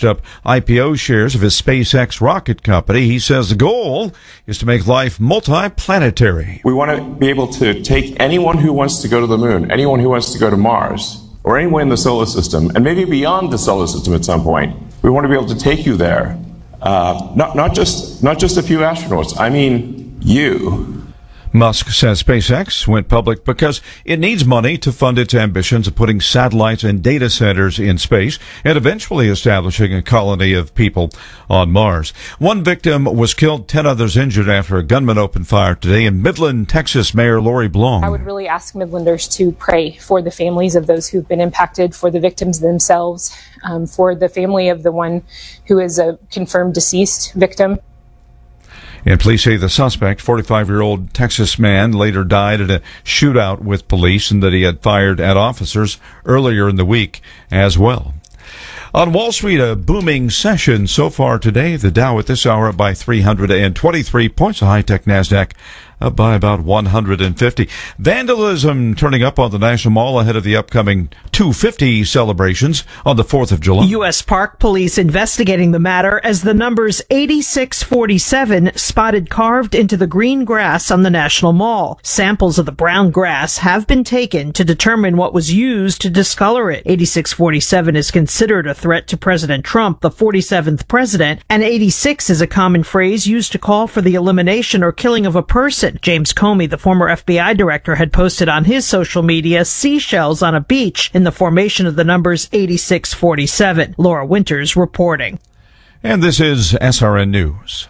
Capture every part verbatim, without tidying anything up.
snatched up I P O shares of his SpaceX rocket company. He says the goal is to make life multi-planetary. We want to be able to take anyone who wants to go to the moon, anyone who wants to go to Mars, or anywhere in the solar system, and maybe beyond the solar system at some point. We want to be able to take you there. Uh, not, not just, not just a few astronauts. I mean, you. Musk says SpaceX went public because it needs money to fund its ambitions of putting satellites and data centers in space and eventually establishing a colony of people on Mars. One victim was killed, ten others injured after a gunman opened fire today in Midland, Texas. Mayor Lori Blong. I would really ask Midlanders to pray for the families of those who've been impacted, for the victims themselves, um, for the family of the one who is a confirmed deceased victim. And police say the suspect, forty-five-year-old Texas man, later died at a shootout with police and that he had fired at officers earlier in the week as well. On Wall Street, a booming session so far today. The Dow at this hour up by three hundred twenty-three points. The high-tech NASDAQ up by about one hundred fifty. Vandalism turning up on the National Mall ahead of the upcoming two fifty celebrations on the fourth of July. U S Park Police investigating the matter as the numbers eighty-six forty-seven spotted carved into the green grass on the National Mall. Samples of the brown grass have been taken to determine what was used to discolor it. eighty-six forty-seven is considered a threat to President Trump, the forty-seventh president, and eighty-six is a common phrase used to call for the elimination or killing of a person. James Comey, the former F B I director, had posted on his social media seashells on a beach in the formation of the numbers eighty-six forty-seven. Laura Winters reporting. And this is S R N News.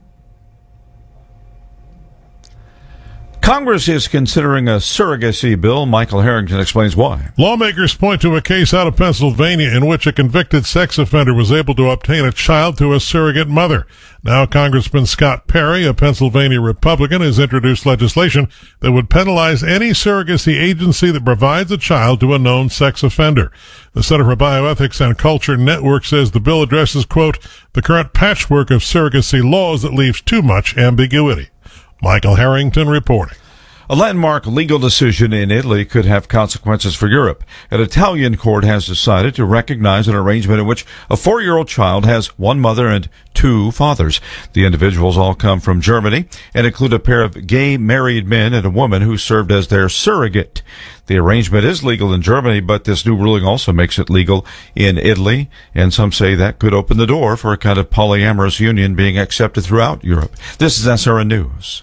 Congress is considering a surrogacy bill. Michael Harrington explains why. Lawmakers point to a case out of Pennsylvania in which a convicted sex offender was able to obtain a child through a surrogate mother. Now Congressman Scott Perry, a Pennsylvania Republican, has introduced legislation that would penalize any surrogacy agency that provides a child to a known sex offender. The Center for Bioethics and Culture Network says the bill addresses, quote, the current patchwork of surrogacy laws that leaves too much ambiguity. Michael Harrington reporting. A landmark legal decision in Italy could have consequences for Europe. An Italian court has decided to recognize an arrangement in which a four-year-old child has one mother and two fathers. The individuals all come from Germany and include a pair of gay married men and a woman who served as their surrogate. The arrangement is legal in Germany, but this new ruling also makes it legal in Italy, and some say that could open the door for a kind of polyamorous union being accepted throughout Europe. This is S R N News.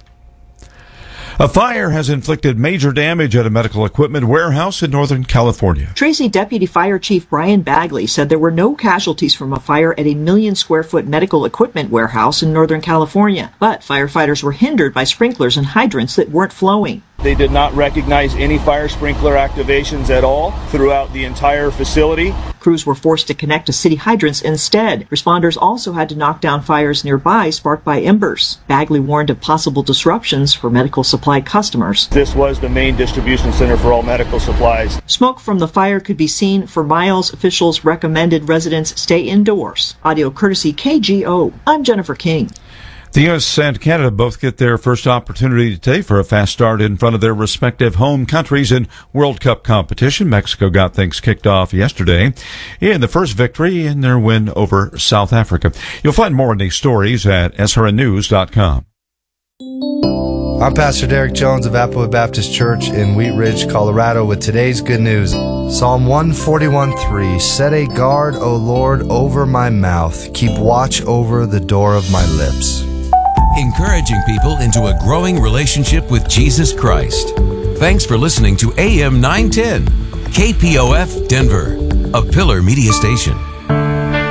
A fire has inflicted major damage at a medical equipment warehouse in Northern California. Tracy Deputy Fire Chief Brian Bagley said there were no casualties from a fire at a million square foot medical equipment warehouse in Northern California, but firefighters were hindered by sprinklers and hydrants that weren't flowing. They did not recognize any fire sprinkler activations at all throughout the entire facility. Crews were forced to connect to city hydrants instead. Responders also had to knock down fires nearby sparked by embers. Bagley warned of possible disruptions for medical supply customers. This was the main distribution center for all medical supplies. Smoke from the fire could be seen for miles. Officials recommended residents stay indoors. Audio courtesy K G O. I'm Jennifer King. The U S and Canada both get their first opportunity today for a fast start in front of their respective home countries in World Cup competition. Mexico got things kicked off yesterday in the first victory in their win over South Africa. You'll find more on these stories at S R N news dot com. I'm Pastor Derek Jones of Applewood Baptist Church in Wheat Ridge, Colorado, with today's good news. Psalm one forty-one three, set a guard, O Lord, over my mouth. Keep watch over the door of my lips. Encouraging people into a growing relationship with Jesus Christ. Thanks for listening to A M nine ten, K P O F Denver, a Pillar Media Station.